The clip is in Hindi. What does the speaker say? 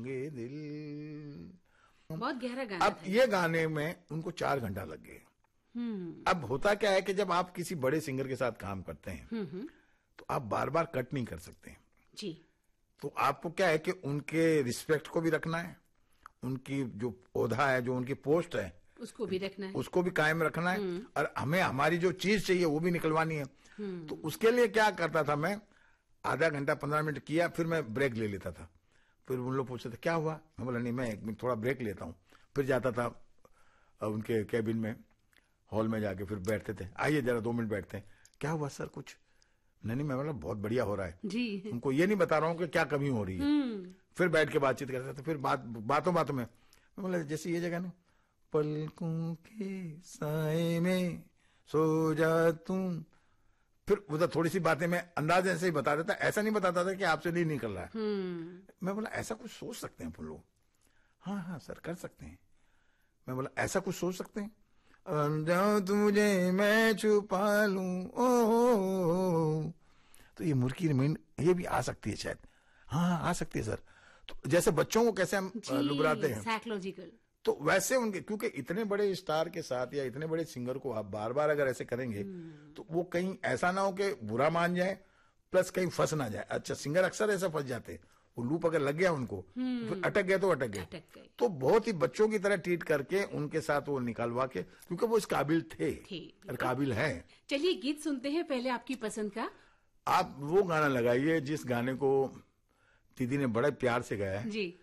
ये दिल, बहुत गहरा गाना अब ये गाने में उनको 4 घंटा लग गए। अब होता क्या है कि जब आप किसी बड़े सिंगर के साथ काम करते हैं तो आप बार बार कट नहीं कर सकते जी। तो आपको क्या है कि उनके रिस्पेक्ट को भी रखना है, उनकी जो ओहदा है, जो उनकी पोस्ट है, उसको भी रखना है, उसको भी कायम रखना है, और हमें हमारी जो चीज चाहिए वो भी निकलवानी है। तो उसके लिए क्या करता था मैं, आधा घंटा 15 मिनट किया, फिर मैं ब्रेक ले लेता था। फिर उन लोग पूछते थे क्या हुआ, मैं बोला नहीं, मैं 1 मिनट थोड़ा ब्रेक लेता हूँ। फिर जाता था उनके कैबिन में, हॉल में जाके फिर बैठते थे, आइए जरा 2 मिनट बैठते हैं। क्या हुआ सर, कुछ नहीं, मैं बोला बहुत बढ़िया हो रहा है जी। उनको ये नहीं बता रहा हूँ कि क्या कमी हो रही है। फिर बैठ के बातचीत करते थे। फिर बातों में मैं बोला जैसे ये जगह ना, पलकों के साए में सो जा तुम, फिर उधर थोड़ी सी बातें मैं अंदाज ऐसे ही बता देता, ऐसा नहीं बताता था कि आपसे नहीं निकल रहा है। मैं बोला ऐसा कुछ सोच सकते हैं अपन लोग। हाँ हाँ सर कर सकते हैं। मैं बोला ऐसा कुछ सोच सकते हैं, जाओ तुझे मैं छुपा लूं, ओ। तो ये मुर्की रिमाइंड ये भी आ सकती है शायद। हाँ आ सकती है सर। तो जैसे बच्चों को कैसे हम लुबराते हैं, साइकोलॉजिकल, तो वैसे उनके, क्योंकि इतने बड़े स्टार के साथ या इतने बड़े सिंगर को आप बार बार अगर ऐसे करेंगे तो वो कहीं ऐसा ना हो कि बुरा मान जाए, प्लस कहीं फंस ना जाए। अच्छा सिंगर अक्सर ऐसा फंस जाते, वो लूप अगर लग गया उनको, फिर अटक गए तो अटक गए। तो बहुत ही बच्चों की तरह ट्रीट करके उनके साथ वो निकालवा के, क्योंकि वो इस काबिल थे और काबिल है। चलिए गीत सुनते हैं पहले आपकी पसंद का। आप वो गाना लगाइए जिस गाने को दीदी ने बड़े प्यार से गाया है। जी।